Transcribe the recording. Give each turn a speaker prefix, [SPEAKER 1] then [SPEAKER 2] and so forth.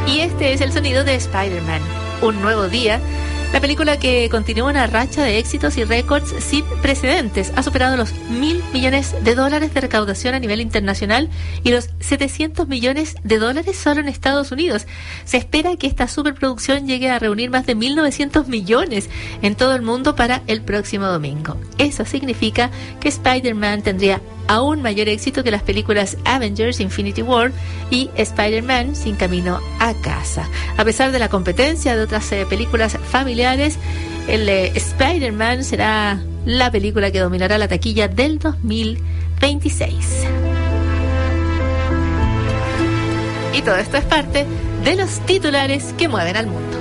[SPEAKER 1] Y este es el sonido de Spider-Man, Un Nuevo Día. La película, que continúa una racha de éxitos y récords sin precedentes, ha superado los $1.000 millones de recaudación a nivel internacional y los $700 millones solo en Estados Unidos. Se espera que esta superproducción llegue a reunir más de 1.900 millones en todo el mundo para el próximo domingo. Eso significa que Spider-Man tendría aún mayor éxito que las películas Avengers Infinity War y Spider-Man Sin Camino a Casa. A pesar de la competencia de otras películas familiares, el Spider-Man será la película que dominará la taquilla del 2026. Y todo esto es parte de los titulares que mueven al mundo.